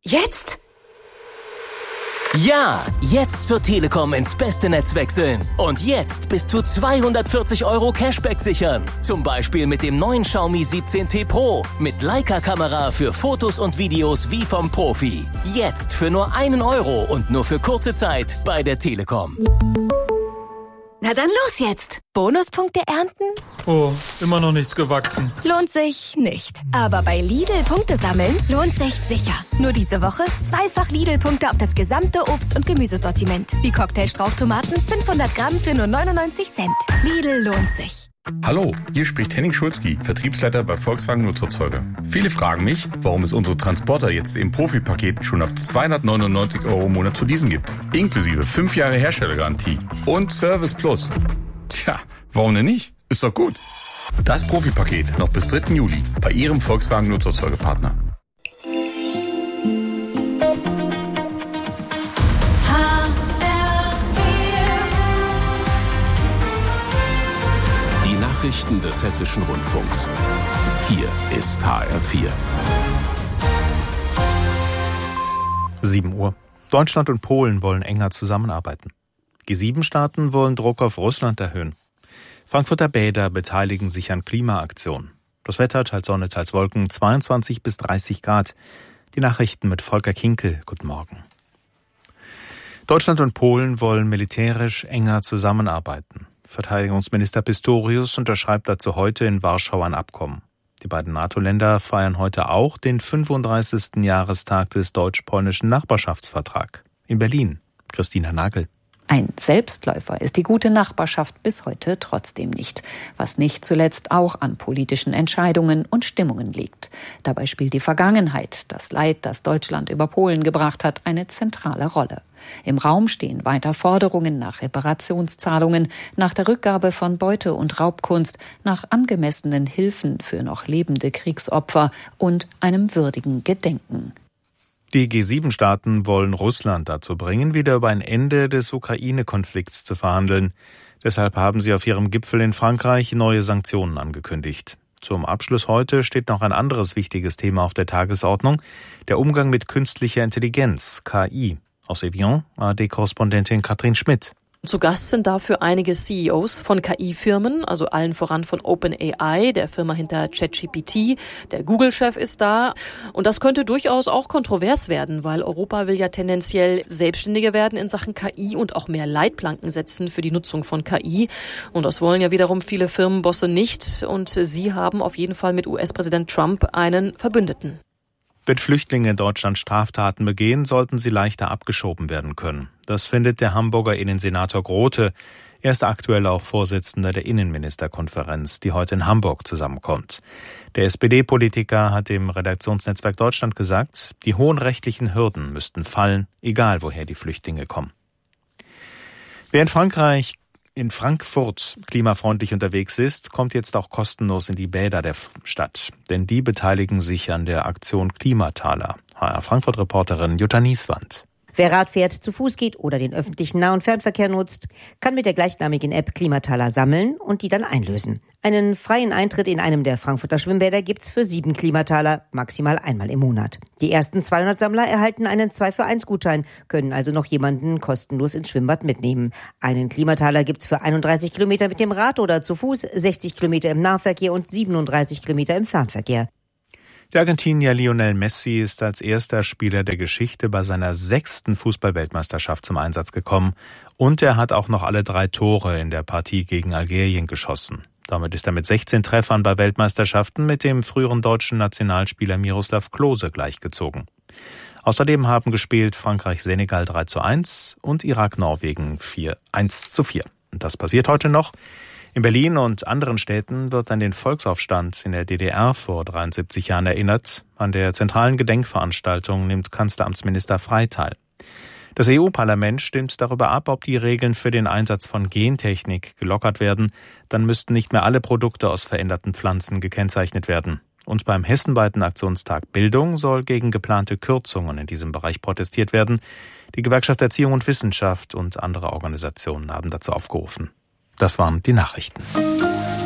Jetzt? Ja, jetzt zur Telekom ins beste Netz wechseln. Und jetzt bis zu 240 € Cashback sichern. Zum Beispiel mit dem neuen Xiaomi 17T Pro. Mit Leica-Kamera für Fotos und Videos wie vom Profi. Jetzt für nur 1 € und nur für kurze Zeit bei der Telekom. Na dann los jetzt. Bonuspunkte ernten? Oh, immer noch nichts gewachsen. Lohnt sich nicht. Aber bei Lidl Punkte sammeln lohnt sich sicher. Nur diese Woche 2-fach Lidl-Punkte auf das gesamte Obst- und Gemüsesortiment. Wie Cocktailstrauchtomaten 500 Gramm für nur 99 Cent. Lidl lohnt sich. Hallo, hier spricht Henning Schulzki, Vertriebsleiter bei Volkswagen Nutzerzeuger. Viele fragen mich, warum es unsere Transporter jetzt im Profi-Paket schon ab 299 € im Monat zu leasen gibt. Inklusive 5 Jahre Herstellergarantie und Service Plus. Tja, warum denn nicht? Ist doch gut. Das Profi-Paket noch bis 3. Juli bei Ihrem Volkswagen Nutzerzeugerpartner. Nachrichten des Hessischen Rundfunks. Hier ist HR4. 7 Uhr. Deutschland und Polen wollen enger zusammenarbeiten. G7-Staaten wollen Druck auf Russland erhöhen. Frankfurter Bäder beteiligen sich an Klimaaktionen. Das Wetter teils Sonne, teils Wolken, 22 bis 30 Grad. Die Nachrichten mit Volker Kinkel. Guten Morgen. Deutschland und Polen wollen militärisch enger zusammenarbeiten. Verteidigungsminister Pistorius unterschreibt dazu heute in Warschau ein Abkommen. Die beiden NATO-Länder feiern heute auch den 35. Jahrestag des deutsch-polnischen Nachbarschaftsvertrags. In Berlin, Christina Nagel. Ein Selbstläufer ist die gute Nachbarschaft bis heute trotzdem nicht, was nicht zuletzt auch an politischen Entscheidungen und Stimmungen liegt. Dabei spielt die Vergangenheit, das Leid, das Deutschland über Polen gebracht hat, eine zentrale Rolle. Im Raum stehen weiter Forderungen nach Reparationszahlungen, nach der Rückgabe von Beute- und Raubkunst, nach angemessenen Hilfen für noch lebende Kriegsopfer und einem würdigen Gedenken. Die G7-Staaten wollen Russland dazu bringen, wieder über ein Ende des Ukraine-Konflikts zu verhandeln. Deshalb haben sie auf ihrem Gipfel in Frankreich neue Sanktionen angekündigt. Zum Abschluss heute steht noch ein anderes wichtiges Thema auf der Tagesordnung, der Umgang mit künstlicher Intelligenz, KI. Aus Evian, ARD-Korrespondentin Katrin Schmidt. Zu Gast sind dafür einige CEOs von KI-Firmen, also allen voran von OpenAI, der Firma hinter ChatGPT. Der Google-Chef ist da. Und das könnte durchaus auch kontrovers werden, weil Europa will ja tendenziell selbstständiger werden in Sachen KI und auch mehr Leitplanken setzen für die Nutzung von KI. Und das wollen ja wiederum viele Firmenbosse nicht. Und sie haben auf jeden Fall mit US-Präsident Trump einen Verbündeten. Wenn Flüchtlinge in Deutschland Straftaten begehen, sollten sie leichter abgeschoben werden können. Das findet der Hamburger Innensenator Grote. Er ist aktuell auch Vorsitzender der Innenministerkonferenz, die heute in Hamburg zusammenkommt. Der SPD-Politiker hat dem Redaktionsnetzwerk Deutschland gesagt, die hohen rechtlichen Hürden müssten fallen, egal woher die Flüchtlinge kommen. Wer in Frankfurt klimafreundlich unterwegs ist, kommt jetzt auch kostenlos in die Bäder der Stadt. Denn die beteiligen sich an der Aktion Klimataler. HR Frankfurt-Reporterin Jutta Nieswand. Wer Rad fährt, zu Fuß geht oder den öffentlichen Nah- und Fernverkehr nutzt, kann mit der gleichnamigen App Klimataler sammeln und die dann einlösen. Einen freien Eintritt in einem der Frankfurter Schwimmbäder gibt's für 7 Klimataler, maximal einmal im Monat. Die ersten 200 Sammler erhalten einen 2-für-1-Gutschein, können also noch jemanden kostenlos ins Schwimmbad mitnehmen. Einen Klimataler gibt's für 31 Kilometer mit dem Rad oder zu Fuß, 60 Kilometer im Nahverkehr und 37 Kilometer im Fernverkehr. Der Argentinier Lionel Messi ist als erster Spieler der Geschichte bei seiner 6. Fußball-Weltmeisterschaft zum Einsatz gekommen. Und er hat auch noch alle 3 Tore in der Partie gegen Algerien geschossen. Damit ist er mit 16 Treffern bei Weltmeisterschaften mit dem früheren deutschen Nationalspieler Miroslav Klose gleichgezogen. Außerdem haben gespielt Frankreich-Senegal 3:1 und Irak-Norwegen 1:4. Und das passiert heute noch. In Berlin und anderen Städten wird an den Volksaufstand in der DDR vor 73 Jahren erinnert. An der zentralen Gedenkveranstaltung nimmt Kanzleramtsminister Frey teil. Das EU-Parlament stimmt darüber ab, ob die Regeln für den Einsatz von Gentechnik gelockert werden. Dann müssten nicht mehr alle Produkte aus veränderten Pflanzen gekennzeichnet werden. Und beim hessenweiten Aktionstag Bildung soll gegen geplante Kürzungen in diesem Bereich protestiert werden. Die Gewerkschaft Erziehung und Wissenschaft und andere Organisationen haben dazu aufgerufen. Das waren die Nachrichten.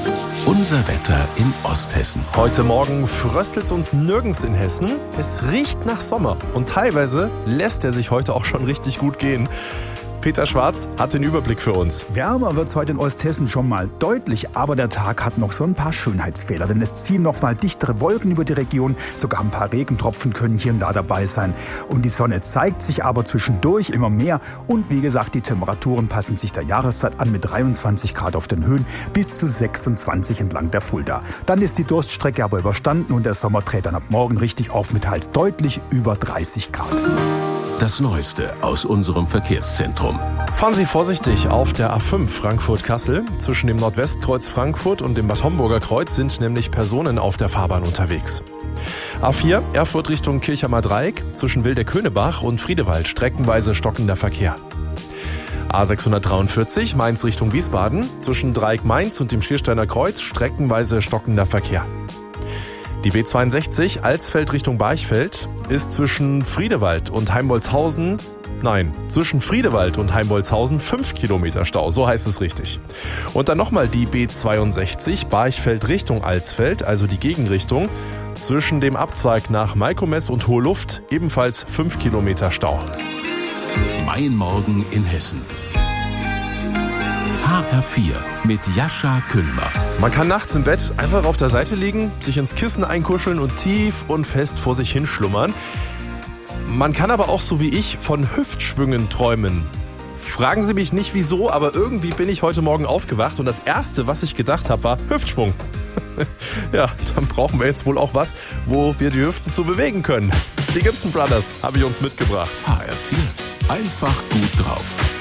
Unser Wetter in Osthessen. Heute Morgen fröstelt's uns nirgends in Hessen. Es riecht nach Sommer und teilweise lässt er sich heute auch schon richtig gut gehen. Peter Schwarz hat den Überblick für uns. Wärmer wird's heute in Osthessen schon mal deutlich, aber der Tag hat noch so ein paar Schönheitsfehler, denn es ziehen noch mal dichtere Wolken über die Region, sogar ein paar Regentropfen können hier und da dabei sein. Und die Sonne zeigt sich aber zwischendurch immer mehr und wie gesagt, die Temperaturen passen sich der Jahreszeit an mit 23 Grad auf den Höhen bis zu 26 entlang der Fulda. Dann ist die Durststrecke aber überstanden und der Sommer dreht dann ab morgen richtig auf mit teils deutlich über 30 Grad. Das Neueste aus unserem Verkehrszentrum. Fahren Sie vorsichtig auf der A5 Frankfurt-Kassel. Zwischen dem Nordwestkreuz Frankfurt und dem Bad Homburger Kreuz sind nämlich Personen auf der Fahrbahn unterwegs. A4 Erfurt Richtung Kirchheimer Dreieck. Zwischen Wildeck-Könebach und Friedewald streckenweise stockender Verkehr. A643 Mainz Richtung Wiesbaden. Zwischen Dreieck Mainz und dem Schiersteiner Kreuz streckenweise stockender Verkehr. Die B62 Alsfeld Richtung Barchfeld ist zwischen Friedewald und Heimbolzhausen 5 Kilometer Stau, so heißt es richtig. Und dann nochmal die B62 Barchfeld Richtung Alsfeld, also die Gegenrichtung, zwischen dem Abzweig nach Malkomes und Hohe Luft ebenfalls 5 Kilometer Stau. Mein Morgen in Hessen. HR4 mit Jascha Kühnmer. Man kann nachts im Bett einfach auf der Seite liegen, sich ins Kissen einkuscheln und tief und fest vor sich hinschlummern. Man kann aber auch so wie ich von Hüftschwüngen träumen. Fragen Sie mich nicht wieso, aber irgendwie bin ich heute Morgen aufgewacht und das Erste, was ich gedacht habe, war Hüftschwung. Ja, dann brauchen wir jetzt wohl auch was, wo wir die Hüften zu bewegen können. Die Gibson Brothers habe ich uns mitgebracht. HR4, einfach gut drauf.